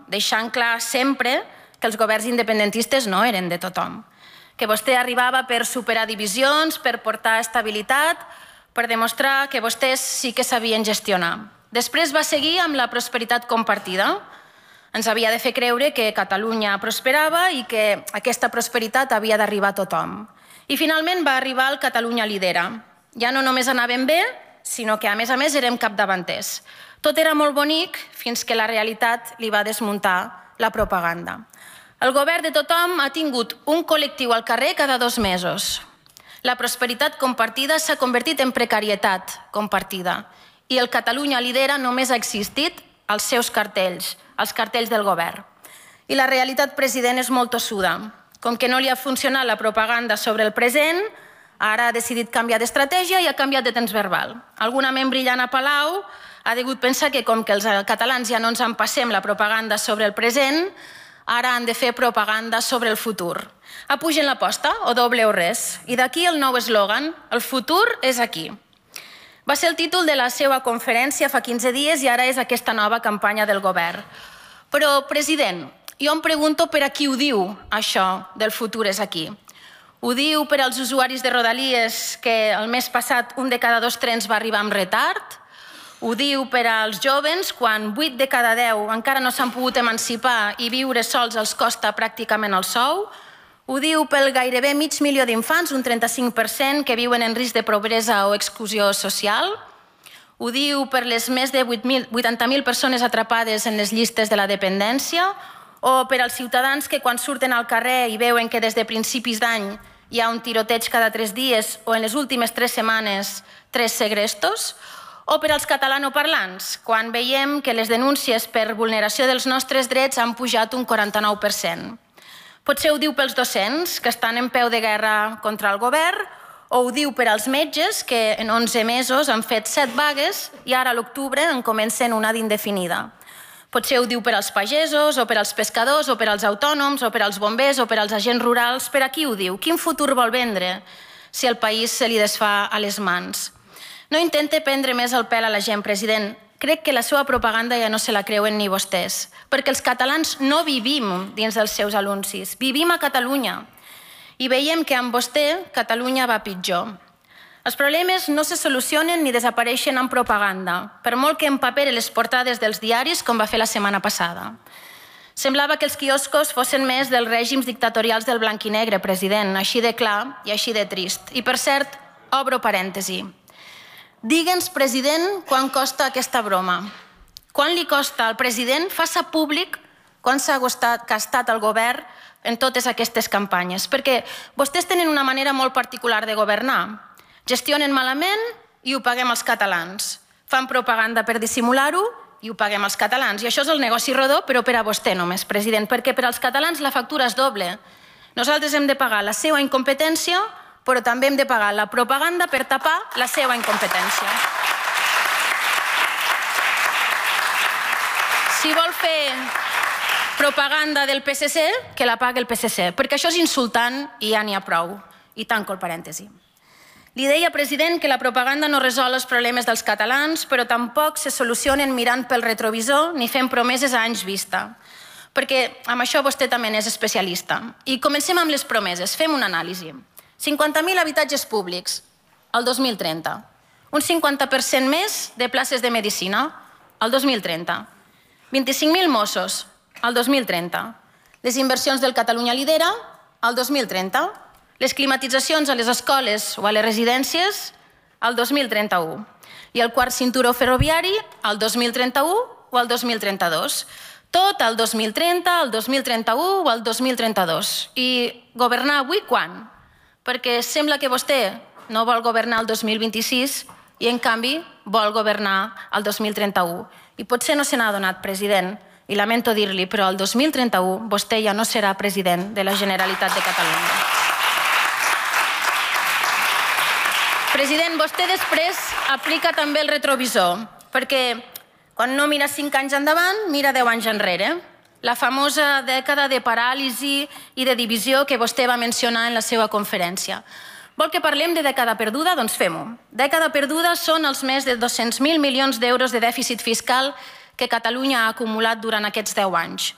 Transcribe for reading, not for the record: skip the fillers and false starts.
deixant clar sempre que els governs independentistes no eren de tothom, que vostè arribava per superar divisions, per portar estabilitat, per demostrar que vostès sí que sabien gestionar. Després va seguir amb la prosperitat compartida. Ens havia de fer creure que Catalunya prosperava i que aquesta prosperitat havia d'arribar a tothom. I finalment va arribar el Catalunya Lidera. Ja no només anàvem bé, sinó que a més érem capdavanters. Tot era molt bonic fins que la realitat li va desmuntar la propaganda. El govern de tothom ha tingut un col·lectiu al carrer cada 2 mesos. La prosperitat compartida s'ha convertit en precarietat compartida i el Catalunya Lidera només ha existit als seus cartells, als cartells del govern. I la realitat, president, és molt tossuda. Com que no li ha funcionat la propaganda sobre el present, ara ha decidit canviar d'estratègia i ha canviat de temps verbal. Alguna ment brillant a Palau ha degut pensar que com que els catalans ja no ens empassem la propaganda sobre el present, ara han de fer propaganda sobre el futur. Apugen l'aposta o doble o res. I d'aquí el nou eslògan, el futur és aquí. Va ser el títol de la seva conferència fa 15 dies i ara és aquesta nova campanya del govern. Però, president, jo em pregunto per a qui ho diu, això del futur és aquí. Ho diu per als usuaris de Rodalies que el mes passat un de cada 2 trens va arribar amb retard? Ho diu per als jovens quan 8 de cada 10 encara no s'han pogut emancipar i viure sols els costa pràcticament el sou? Ho diu pel gairebé mig milió d'infants, un 35%, que viuen en risc de pobresa o exclusió social? Ho diu per les més de 80.000 persones atrapades en les llistes de la dependència? O per als ciutadans que quan surten al carrer i veuen que des de principis d'any hi ha un tiroteig cada 3 dies o en les últimes 3 setmanes 3 segrestos? O per als catalanoparlants, quan veiem que les denúncies per vulneració dels nostres drets han pujat un 49%. Potser ho diu pels docents, que estan en peu de guerra contra el govern, o ho diu per als metges, que en 11 mesos han fet 7 vagues i ara a l'octubre en comencen una d'indefinida. Potser ho diu per als pagesos, o per als pescadors, o per als autònoms, o per als bombers, o per als agents rurals. Per a qui ho diu? Quin futur vol vendre si el país se li desfà a les mans? No intente prendre més el pèl a la gent, president. Crec que la seva propaganda ja no se la creuen ni vostès, perquè els catalans no vivim dins dels seus anuncis, vivim a Catalunya. I veiem que amb vostè Catalunya va pitjor. Els problemes no se solucionen ni desapareixen amb propaganda, per molt que empapere les portades dels diaris, com va fer la setmana passada. Semblava que els quioscos fossin més dels règims dictatorials del blanc i negre, president, així de clar i així de trist. I, per cert, obro parèntesi. Digue'ns, president, quant costa aquesta broma. Quant li costa al president? Faça públic quant s'ha gastat el govern en totes aquestes campanyes. Perquè vostès tenen una manera molt particular de governar. Gestionen malament i ho paguem els catalans. Fan propaganda per dissimular-ho i ho paguem els catalans. I això és el negoci rodó, però per a vostè només, president, perquè per als catalans la factura és doble. Nosaltres hem de pagar la seva incompetència, però també hem de pagar la propaganda per tapar la seva incompetència. Si vol fer propaganda del PSC, que la pagui el PSC, perquè això és insultant i ja n'hi ha prou. I tanco el parèntesi. Li deia, president, que la propaganda no resol els problemes dels catalans, però tampoc se solucionen mirant pel retrovisor ni fent promeses a anys vista. Perquè amb això vostè també és especialista. I comencem amb les promeses. Fem una anàlisi. 50.000 habitatges públics al 2030. Un 50% més de places de medicina al 2030. 25.000 Mossos al 2030. Les inversions del Catalunya Lidera al 2030. Les climatitzacions a les escoles o a les residències al 2031. I el quart cinturó ferroviari al 2031 o al 2032. Tot al 2030, al 2031 o al 2032. I governar avui quan? Perquè sembla que vostè no vol governar el 2026 i, en canvi, vol governar el 2031. I potser no se n'ha adonat, president, i lamento dir-li, però el 2031 vostè ja no serà president de la Generalitat de Catalunya. President, vostè després aplica també el retrovisor, perquè quan no mira 5 anys endavant, mira 10 anys enrere. La famosa dècada de paràlisi i de divisió que vostè va mencionar en la seva conferència. Vol que parlem de dècada perduda? Doncs fem-ho. Dècada perduda són els més de 200.000 milions d'euros de dèficit fiscal que Catalunya ha acumulat durant aquests 10 anys.